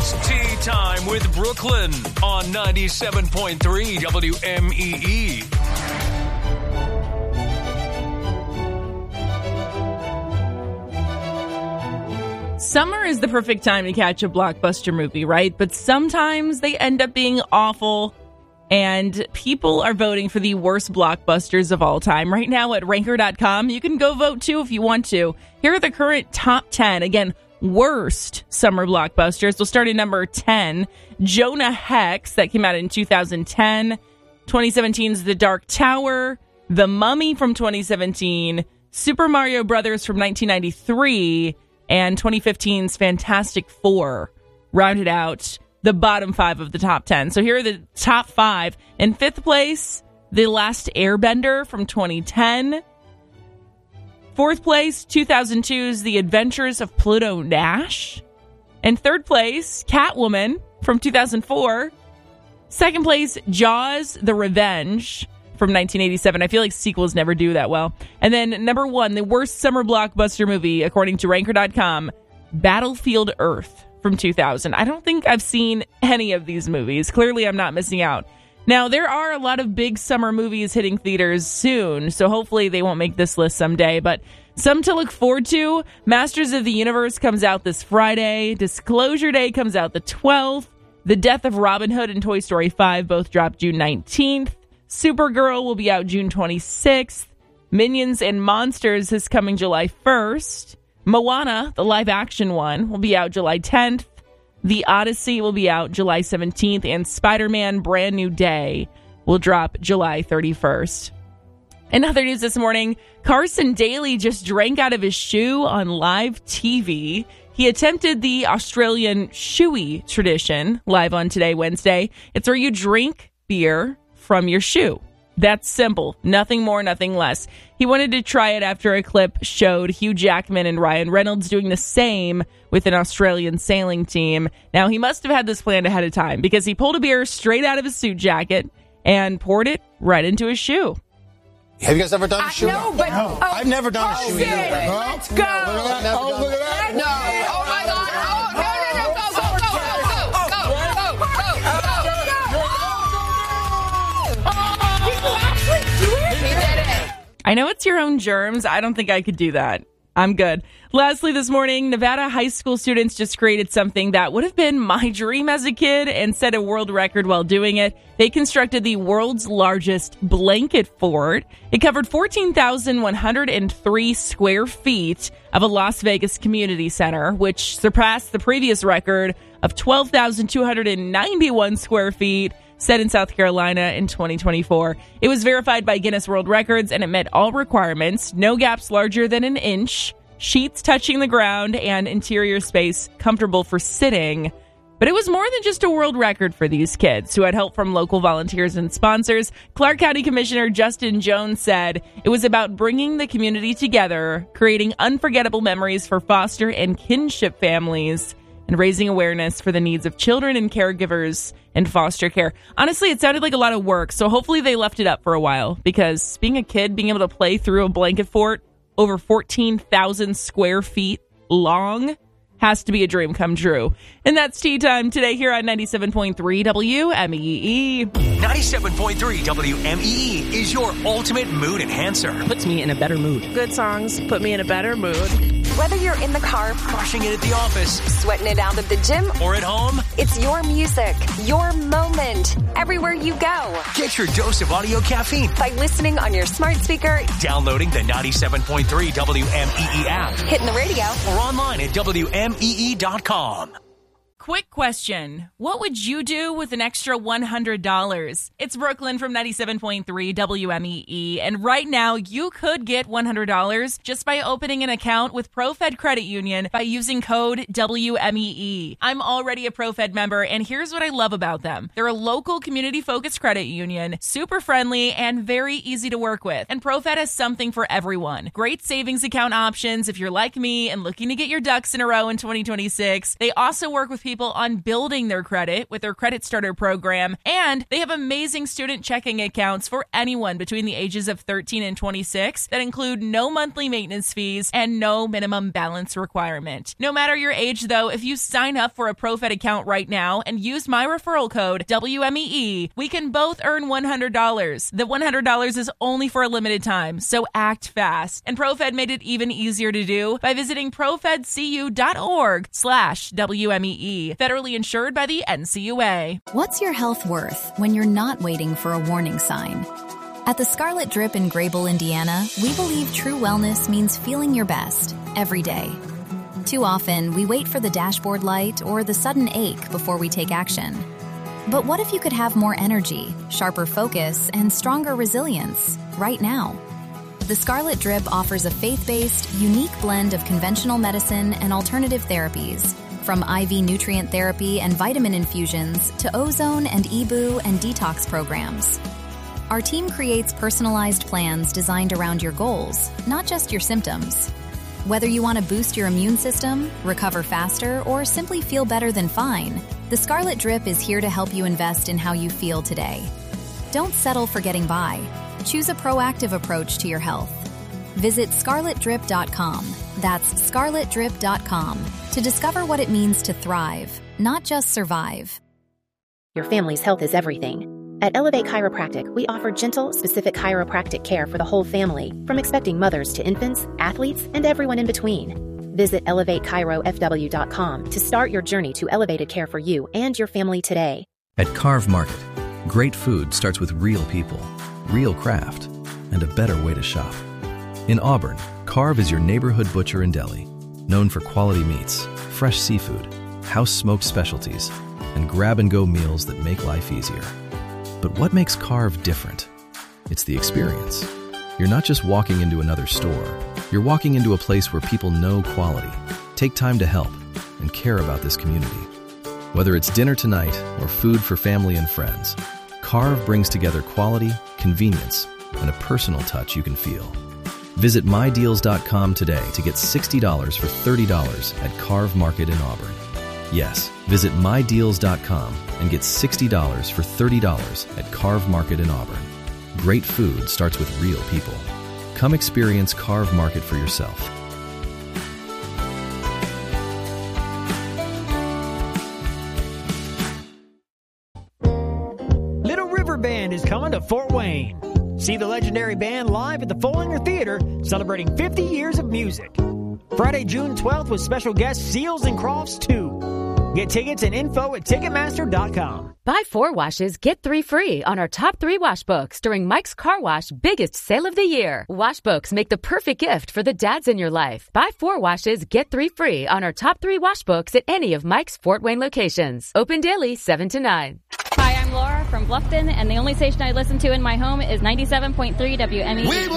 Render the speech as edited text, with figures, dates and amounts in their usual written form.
is Tea Time with Brooklyn on 97.3 WMEE. Summer is the perfect time to catch a blockbuster movie, right? But sometimes they end up being awful, and people are voting for the worst blockbusters of all time. Right now at Ranker.com, you can go vote too if you want to. Here are the current top 10, again, worst summer blockbusters. We'll start at number 10, Jonah Hex, that came out in 2010. 2017's The Dark Tower, The Mummy from 2017, Super Mario Brothers from 1993, and 2015's Fantastic Four rounded out the bottom 5 of the top 10. So here are the top 5. In 5th place, The Last Airbender from 2010. 4th place, 2002's The Adventures of Pluto Nash. In 3rd place, Catwoman from 2004. 2nd place, Jaws: The Revenge from 1987. I feel like sequels never do that well. And then number 1, the worst summer blockbuster movie, according to Ranker.com, Battlefield Earth from 2000. I don't think I've seen any of these movies. Clearly, I'm not missing out. Now, there are a lot of big summer movies hitting theaters soon, so hopefully they won't make this list someday. But some to look forward to. Masters of the Universe comes out this Friday. Disclosure Day comes out the 12th. The Death of Robin Hood and Toy Story 5 both drop June 19th. Supergirl will be out June 26th. Minions and Monsters is coming July 1st. Moana, the live-action one, will be out July 10th. The Odyssey will be out July 17th. And Spider-Man Brand New Day will drop July 31st. In other news this morning, Carson Daly just drank out of his shoe on live TV. He attempted the Australian shoey tradition live on Today, Wednesday. It's where you drink beer from your shoe. That's simple. Nothing more, nothing less. He wanted to try it after a clip showed Hugh Jackman and Ryan Reynolds doing the same with an Australian sailing team. Now, he must have had this planned ahead of time because he pulled a beer straight out of his suit jacket and poured it right into his shoe. Have you guys ever done a shoe? No, but no. I've never done a shoe. Let's go. Look at that. Oh, look at that. No. Oh, my God. Oh, no. I know it's your own germs. I don't think I could do that. I'm good. Lastly, this morning, Nevada high school students just created something that would have been my dream as a kid and set a world record while doing it. They constructed the world's largest blanket fort. It covered 14,103 square feet of a Las Vegas community center, which surpassed the previous record of 12,291 square feet set in South Carolina in 2024. It was verified by Guinness World Records, and it met all requirements. No gaps larger than an inch, sheets touching the ground, and interior space comfortable for sitting. But it was more than just a world record for these kids, who had help from local volunteers and sponsors. Clark County Commissioner Justin Jones said it was about bringing the community together, creating unforgettable memories for foster and kinship families, and raising awareness for the needs of children and caregivers in foster care. Honestly, it sounded like a lot of work, so hopefully they left it up for a while, because being a kid, being able to play through a blanket fort over 14,000 square feet long has to be a dream come true. And that's Tea Time today here on 97.3 WMEE. 97.3 WMEE is your ultimate mood enhancer. Puts me in a better mood. Good songs put me in a better mood. Whether you're in the car, crushing it at the office, sweating it out at the gym, or at home, it's your music, your moment, everywhere you go. Get your dose of audio caffeine by listening on your smart speaker, downloading the 97.3 WMEE app, hitting the radio, or online at WMEE.com. Quick question. What would you do with an extra $100? It's Brooklyn from 97.3 WMEE. And right now, you could get $100 just by opening an account with ProFed Credit Union by using code WMEE. I'm already a ProFed member, and here's what I love about them. They're a local community-focused credit union, super friendly, and very easy to work with. And ProFed has something for everyone. Great savings account options if you're like me and looking to get your ducks in a row in 2026. They also work with people people on building their credit with their Credit Starter program, and they have amazing student checking accounts for anyone between the ages of 13 and 26 that include no monthly maintenance fees and no minimum balance requirement. No matter your age, though, if you sign up for a ProFed account right now and use my referral code WMEE, we can both earn $100. The $100 is only for a limited time, so act fast. And ProFed made it even easier to do by visiting profedcu.org/WMEE. Federally insured by the NCUA. What's your health worth when you're not waiting for a warning sign? At the Scarlet Drip in Grable, Indiana, we believe true wellness means feeling your best every day. Too often, we wait for the dashboard light or the sudden ache before we take action. But what if you could have more energy, sharper focus, and stronger resilience right now? The Scarlet Drip offers a faith-based, unique blend of conventional medicine and alternative therapies, from IV nutrient therapy and vitamin infusions to ozone and EBOO and detox programs. Our team creates personalized plans designed around your goals, not just your symptoms. Whether you want to boost your immune system, recover faster, or simply feel better than fine, the Scarlet Drip is here to help you invest in how you feel today. Don't settle for getting by. Choose a proactive approach to your health. Visit scarletdrip.com. That's scarletdrip.com to discover what it means to thrive, not just survive. Your family's health is everything. At Elevate Chiropractic, we offer gentle, specific chiropractic care for the whole family, from expecting mothers to infants, athletes, and everyone in between. Visit ElevateChiroFW.com to start your journey to elevated care for you and your family today. At Carve Market, great food starts with real people, real craft, and a better way to shop. In Auburn, Carve is your neighborhood butcher and deli, known for quality meats, fresh seafood, house-smoked specialties, and grab-and-go meals that make life easier. But what makes Carve different? It's the experience. You're not just walking into another store. You're walking into a place where people know quality, take time to help, and care about this community. Whether it's dinner tonight or food for family and friends, Carve brings together quality, convenience, and a personal touch you can feel. Visit MyDeals.com today to get $60 for $30 at Carve Market in Auburn. Yes, visit MyDeals.com and get $60 for $30 at Carve Market in Auburn. Great food starts with real people. Come experience Carve Market for yourself. Little River Band is coming to Fort Wayne. See the legendary band live at the Fullhanger Theater, celebrating 50 years of music. Friday, June 12th with special guests Seals and Crofts 2. Get tickets and info at Ticketmaster.com. Buy 4 washes, get 3 free on our top 3 wash books during Mike's Car Wash biggest sale of the year. Wash books make the perfect gift for the dads in your life. Buy 4 washes, get 3 free on our top 3 wash books at any of Mike's Fort Wayne locations. Open daily 7 to 9. Hi, I'm Laura from Bluffton, and the only station I listen to in my home is 97.3 WMEE.